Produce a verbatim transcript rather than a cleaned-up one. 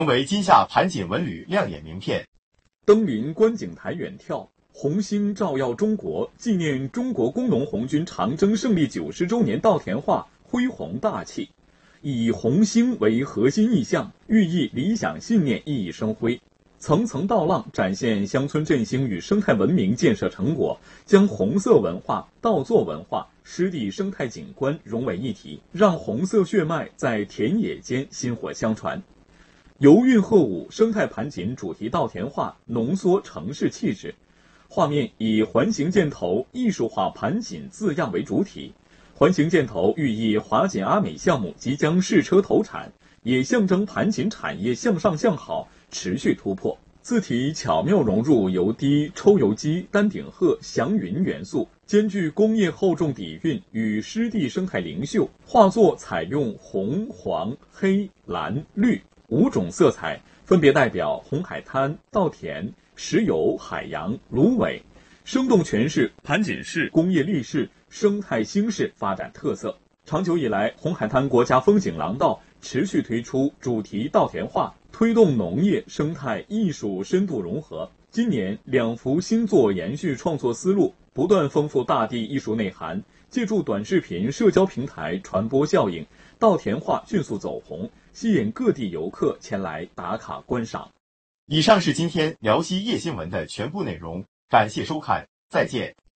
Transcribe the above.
成为今夏盘锦文旅亮眼名片。 登临观景台远眺，红星照耀中国，纪念中国工农红军长征胜利九十周年稻田画恢宏大气，以红星为核心意象，寓意理想信念熠熠生辉。层层稻浪展现乡村振兴与生态文明建设成果，将红色文化、稻作文化、湿地生态景观融为一体，让红色血脉在田野间薪火相传。游韵鹤舞生态盘锦主题稻田画浓缩城市气质，画面以环形箭头艺术化盘锦字样为主体，环形箭头寓意华锦阿美项目即将试车投产，也象征盘锦产业向上向好持续突破。字体巧妙融入油滴、抽油机、丹顶鹤、祥云元素，兼具工业厚重底蕴与湿地生态灵秀。画作采用红、黄、黑、蓝、绿五种色彩，分别代表红海滩、稻田、石油、海洋、芦苇，生动诠释盘锦市工业立市、生态兴市发展特色。长久以来，红海滩国家风景廊道持续推出主题稻田画，推动农业、生态、艺术深度融合。今年两幅新作延续创作思路，不断丰富大地艺术内涵，借助短视频社交平台传播效应，稻田画迅速走红，吸引各地游客前来打卡观赏。 以上是今天辽西夜新闻的全部内容，感谢收看，再见。